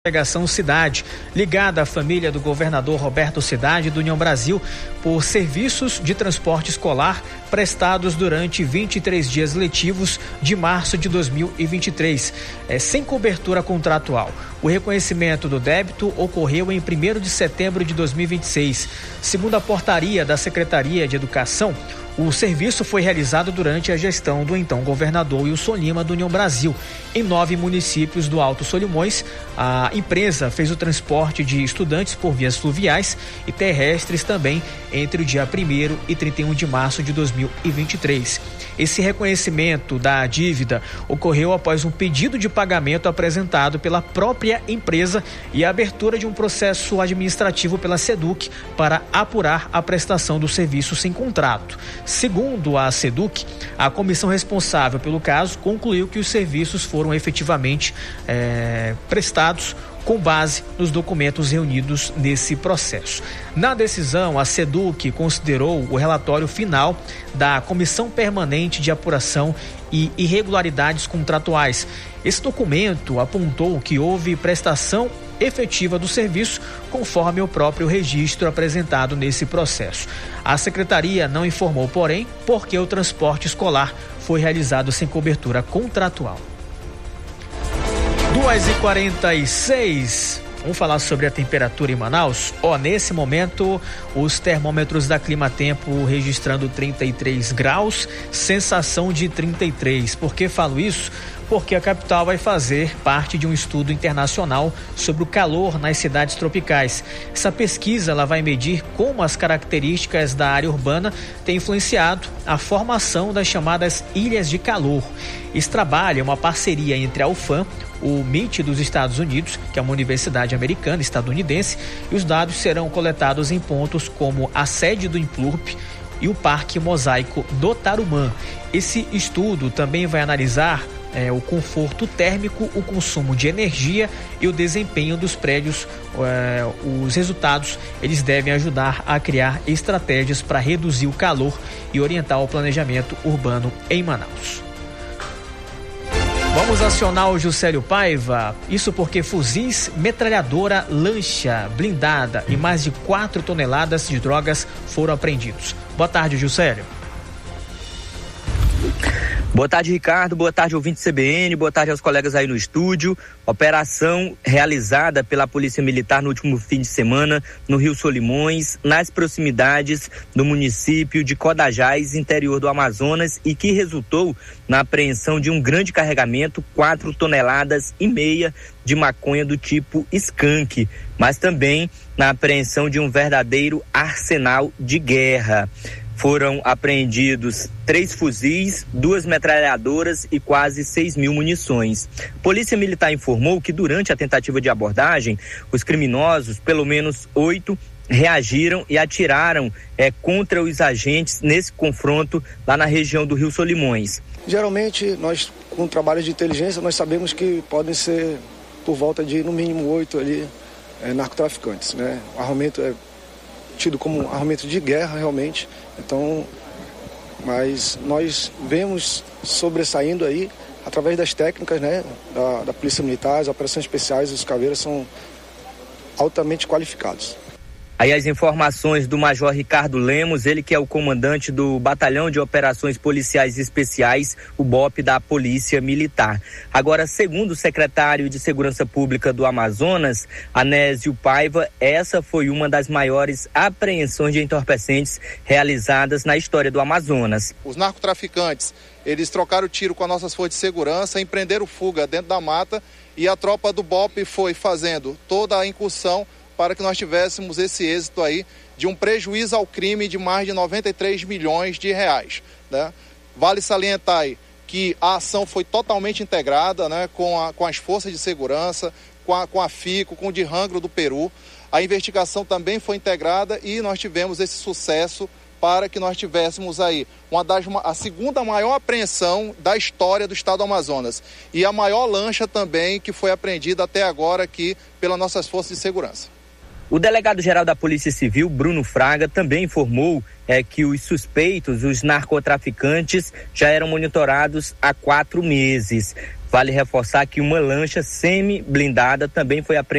Delegação Cidade, ligada à família do governador Roberto Cidade do União Brasil, por serviços de transporte escolar prestados durante 23 dias letivos de março de 2023, sem cobertura contratual. O reconhecimento do débito ocorreu em 1º de setembro de 2026. Segundo a portaria da Secretaria de Educação, o serviço foi realizado durante a gestão do então governador Wilson Lima do União Brasil. Em 9 municípios do Alto Solimões, a empresa fez o transporte de estudantes por vias fluviais e terrestres também entre o dia 1º e 31 de março de 2023. Esse reconhecimento da dívida ocorreu após um pedido de pagamento apresentado pela própria empresa e a abertura de um processo administrativo pela SEDUC para apurar a prestação do serviço sem contrato. Segundo a SEDUC, a comissão responsável pelo caso concluiu que os serviços foram efetivamente prestados com base nos documentos reunidos nesse processo. Na decisão, a SEDUC considerou o relatório final da Comissão Permanente de Apuração e Irregularidades Contratuais. Esse documento apontou que houve prestação efetiva do serviço, conforme o próprio registro apresentado nesse processo. A Secretaria não informou, porém, por que o transporte escolar foi realizado sem cobertura contratual. 2h46, vamos falar sobre a temperatura em Manaus. Nesse momento, os termômetros da Climatempo registrando 33 graus, sensação de 33. Por que falo isso? Porque a capital vai fazer parte de um estudo internacional sobre o calor nas cidades tropicais. Essa pesquisa ela vai medir como as características da área urbana têm influenciado a formação das chamadas ilhas de calor. Esse trabalho é uma parceria entre a UFAM, o MIT dos Estados Unidos, que é uma universidade americana, estadunidense, e os dados serão coletados em pontos como a sede do Implurp e o Parque Mosaico do Tarumã. Esse estudo também vai analisar o conforto térmico, o consumo de energia e o desempenho dos prédios. Os resultados eles devem ajudar a criar estratégias para reduzir o calor e orientar o planejamento urbano em Manaus. Vamos acionar o Juscelio Paiva, isso porque fuzis, metralhadora, lancha blindada e mais de 4 toneladas de drogas foram apreendidos. Boa tarde, Juscelio. Boa tarde, Ricardo. Boa tarde, ouvinte CBN. Boa tarde aos colegas aí no estúdio. Operação realizada pela Polícia Militar no último fim de semana no Rio Solimões, nas proximidades do município de Codajás, interior do Amazonas, e que resultou na apreensão de um grande carregamento, 4,5 toneladas de maconha do tipo skunk, mas também na apreensão de um verdadeiro arsenal de guerra. Foram apreendidos 3 fuzis, 2 metralhadoras e quase 6.000 munições. Polícia Militar informou que durante a tentativa de abordagem, os criminosos, pelo menos 8, reagiram e atiraram contra os agentes nesse confronto lá na região do Rio Solimões. Geralmente, nós, com trabalho de inteligência, nós sabemos que podem ser por volta de, no mínimo, 8 ali, narcotraficantes, né? O armamento é tido como armamento de guerra, realmente. Então, mas nós vemos sobressaindo aí, através das técnicas, né, da Polícia Militar, as operações especiais, os caveiras são altamente qualificados. Aí as informações do Major Ricardo Lemos, ele que é o comandante do Batalhão de Operações Policiais Especiais, o BOP da Polícia Militar. Agora, segundo o secretário de Segurança Pública do Amazonas, Anésio Paiva, essa foi uma das maiores apreensões de entorpecentes realizadas na história do Amazonas. Os narcotraficantes, eles trocaram tiro com as nossas forças de segurança, empreenderam fuga dentro da mata e a tropa do BOP foi fazendo toda a incursão para que nós tivéssemos esse êxito aí de um prejuízo ao crime de mais de 93 milhões de reais, né? Vale salientar aí que a ação foi totalmente integrada, né, com as forças de segurança, com a FICO, com o DIRRANGRO do Peru. A investigação também foi integrada e nós tivemos esse sucesso para que nós tivéssemos aí a segunda maior apreensão da história do estado do Amazonas e a maior lancha também que foi apreendida até agora aqui pelas nossas forças de segurança. O delegado-geral da Polícia Civil, Bruno Fraga, também informou que os suspeitos, os narcotraficantes, já eram monitorados há 4 meses. Vale reforçar que uma lancha semi-blindada também foi apreendida